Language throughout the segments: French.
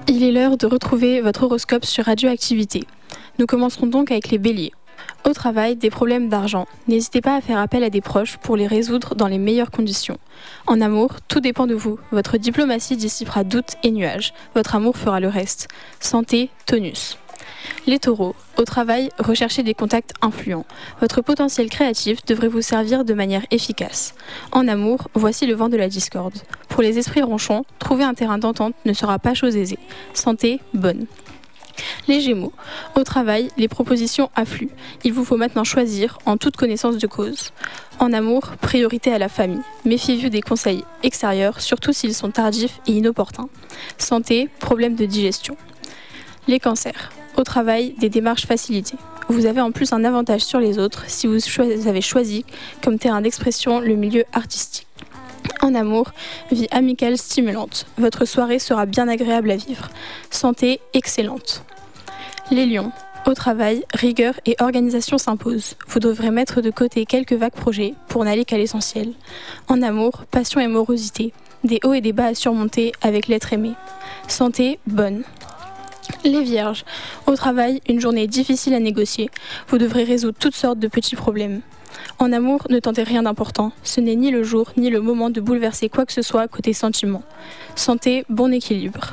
Il est l'heure de retrouver votre horoscope sur Radioactivité. Nous commencerons donc avec les béliers. Au travail, des problèmes d'argent. N'hésitez pas à faire appel à des proches pour les résoudre dans les meilleures conditions. En amour, tout dépend de vous. Votre diplomatie dissipera doutes et nuages. Votre amour fera le reste. Santé, tonus. Les taureaux, au travail, recherchez des contacts influents. Votre potentiel créatif devrait vous servir de manière efficace. En amour, voici le vent de la discorde. Pour les esprits ronchons, trouver un terrain d'entente ne sera pas chose aisée. Santé, bonne. Les Gémeaux, au travail, les propositions affluent. Il vous faut maintenant choisir en toute connaissance de cause. En amour, priorité à la famille. Méfiez-vous des conseils extérieurs, surtout s'ils sont tardifs et inopportuns. Santé, problème de digestion. Les cancers, au travail, des démarches facilitées. Vous avez en plus un avantage sur les autres si vous avez choisi comme terrain d'expression le milieu artistique. En amour, vie amicale stimulante. Votre soirée sera bien agréable à vivre. Santé excellente. Les lions, au travail, rigueur et organisation s'imposent. Vous devrez mettre de côté quelques vagues projets pour n'aller qu'à l'essentiel. En amour, passion et morosité. Des hauts et des bas à surmonter avec l'être aimé. Santé bonne. Les vierges, au travail, une journée difficile à négocier. Vous devrez résoudre toutes sortes de petits problèmes. En amour, ne tentez rien d'important. Ce n'est ni le jour ni le moment de bouleverser quoi que ce soit côté sentiments. Santé, bon équilibre.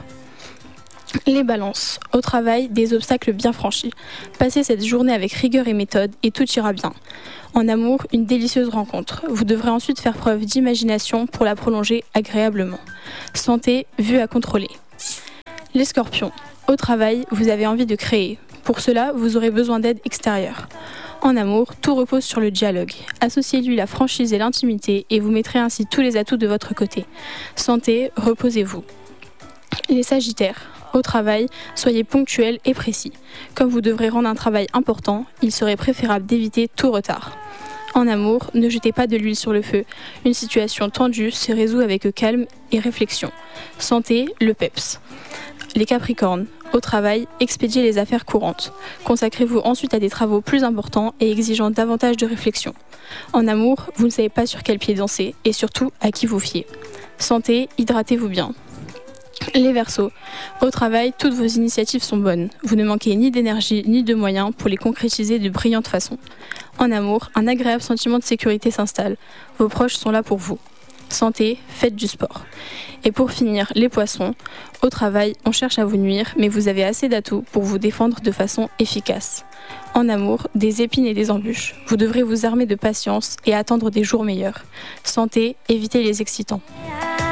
Les balances, au travail, des obstacles bien franchis. Passez cette journée avec rigueur et méthode et tout ira bien. En amour, une délicieuse rencontre. Vous devrez ensuite faire preuve d'imagination pour la prolonger agréablement. Santé, vue à contrôler. Les scorpions, au travail, vous avez envie de créer. Pour cela, vous aurez besoin d'aide extérieure. En amour, tout repose sur le dialogue. Associez-lui la franchise et l'intimité et vous mettrez ainsi tous les atouts de votre côté. Santé, reposez-vous. Les sagittaires, au travail, soyez ponctuels et précis. Comme vous devrez rendre un travail important, il serait préférable d'éviter tout retard. En amour, ne jetez pas de l'huile sur le feu. Une situation tendue se résout avec calme et réflexion. Santé, le peps. Les capricornes, au travail, expédiez les affaires courantes. Consacrez-vous ensuite à des travaux plus importants et exigeant davantage de réflexion. En amour, vous ne savez pas sur quel pied danser et surtout à qui vous fier. Santé, hydratez-vous bien. Les Verseaux, au travail, toutes vos initiatives sont bonnes. Vous ne manquez ni d'énergie ni de moyens pour les concrétiser de brillante façon. En amour, un agréable sentiment de sécurité s'installe. Vos proches sont là pour vous. Santé, faites du sport. Et pour finir, les poissons, au travail, on cherche à vous nuire, mais vous avez assez d'atouts pour vous défendre de façon efficace. En amour, des épines et des embûches. Vous devrez vous armer de patience et attendre des jours meilleurs. Santé, évitez les excitants.